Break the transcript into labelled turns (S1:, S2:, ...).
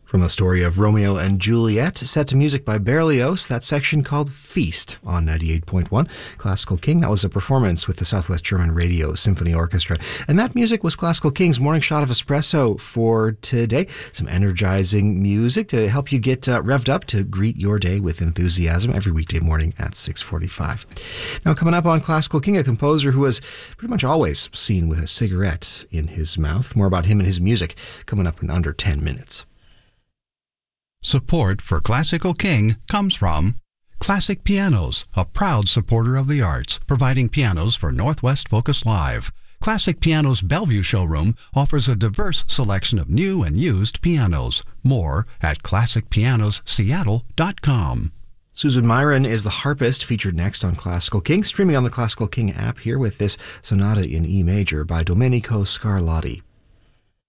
S1: From the story of Romeo and Juliet, set to music by Berlioz, that section called Feast on 98.1 Classical King. That was a performance with the Southwest German Radio Symphony Orchestra. And that music was Classical King's Morning Shot of Espresso for today. Some energizing music to help you get revved up to greet your day with enthusiasm every weekday morning at 6:45. Now, coming up on Classical King, a composer who was pretty much always seen with a cigarette in his mouth. More about him and his music coming up in under 10 minutes.
S2: Support for Classical King comes from Classic Pianos, a proud supporter of the arts, providing pianos for Northwest Focus Live. Classic Pianos Bellevue showroom offers a diverse selection of new and used pianos. More at classicpianosseattle.com.
S1: Susan Myron is the harpist, featured next on Classical King, streaming on the Classical King app here with this sonata in E major by Domenico Scarlatti.